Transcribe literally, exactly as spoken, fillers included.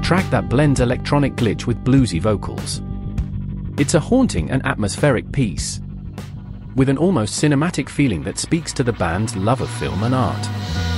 track that blends electronic glitch with bluesy vocals. It's a haunting and atmospheric piece, with an almost cinematic feeling that speaks to the band's love of film and art.